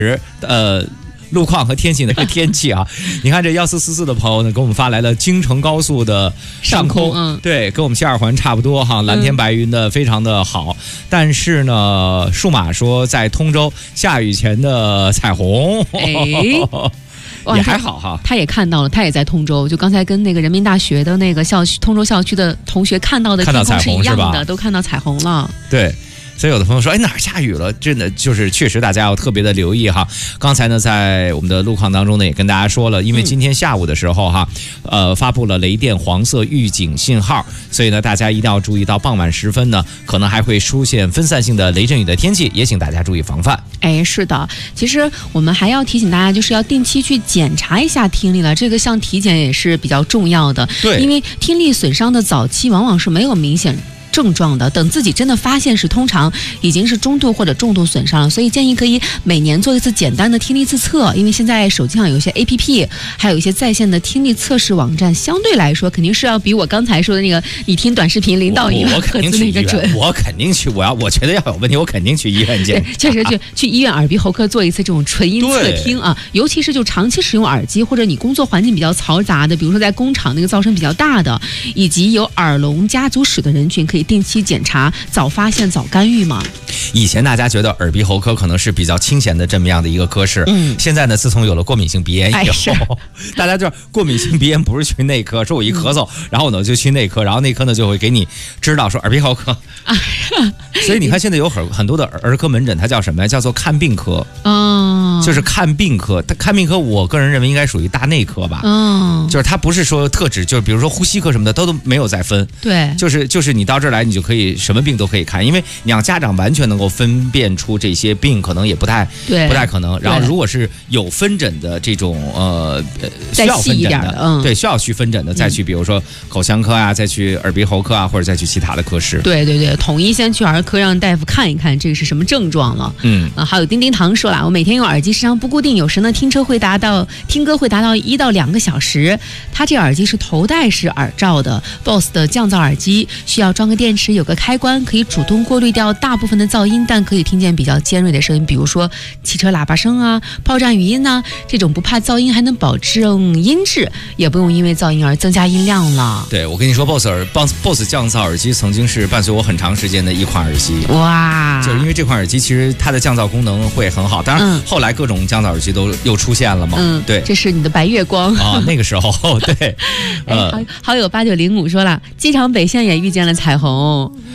路况和天气的天气啊，你看这1444的朋友呢，给我们发来了京承高速的上空，对，跟我们西二环差不多哈，蓝天白云的非常的好。但是呢，数码说在通州下雨前的彩虹，也还好哈， 他也看到了，他也在通州，就刚才跟那个人民大学的那个校区通州校区的同学看到的天空是一样的，都看到彩虹了。 对。所以有的朋友说，哪儿下雨了？真的就是确实大家要特别的留意哈。刚才呢，在我们的路况当中呢，也跟大家说了，因为今天下午的时候哈，发布了雷电黄色预警信号，所以呢，大家一定要注意到傍晚时分呢，可能还会出现分散性的雷阵雨的天气，也请大家注意防范。 是的，其实我们还要提醒大家，就是要定期去检查一下听力了。这个像体检也是比较重要的， 对， 因为听力损伤的早期往往是没有明显症状的，等自己真的发现时，通常已经是中度或者重度损伤了。所以建议可以每年做一次简单的听力自测，因为现在手机上有一些 APP， 还有一些在线的听力测试网站，相对来说肯定是要比我刚才说的那个你听短视频0到1万赫兹那个准。 我肯定去，我觉得要有问题，我肯定去医院见。 确实去医院耳鼻喉科做一次这种纯音测听啊，尤其是就长期使用耳机或者你工作环境比较嘈杂的，比如说在工厂那个噪声比较大的，以及有耳聋家族史的人群，可以定期检查，早发现早干预嘛。 以前大家觉得耳鼻喉科可能是比较清闲的这么样的一个科室，现在呢，自从有了过敏性鼻炎以后，大家知道过敏性鼻炎不是去内科，说我一咳嗽，然后呢就去内科，然后内科呢就会给你知道说耳鼻喉科，所以你看现在有很多的儿科门诊，它叫什么呀？叫做看病科，就是看病科。看病科，我个人认为应该属于大内科吧，就是它不是说特指，就是比如说呼吸科什么的都没有再分， 对， 就是你到这儿来，你就可以什么病都可以看，因为你让家长完全能够分辨出这些病，可能也不太可能。然后如果是有分诊的这种需要分诊的，对，需要去分诊的，再去比如说口腔科啊，再去耳鼻喉科啊，或者再去其他的科室。 对，统一先去儿科让大夫看一看这个是什么症状了。还有丁丁糖说了，我每天用耳机时长不固定，有时呢听歌会达到1到2个小时。他这耳机是头戴式耳罩的 BOSS 的降噪耳机，需要装个电池，有个开关可以主动过滤掉大部分的噪音，但可以听见比较尖锐的声音，比如说汽车喇叭声啊、炮战语音啊，这种不怕噪音还能保证音质，也不用因为噪音而增加音量了。 对，我跟你说 BOSS 降噪耳机曾经是伴随我很长时间的一款耳机。 哇， 就是因为这款耳机其实它的降噪功能会很好，当然后来各种降噪耳机都又出现了嘛。对， 这是你的白月光啊，那个时候对。 好友8905说了，机场北线也遇见了彩虹。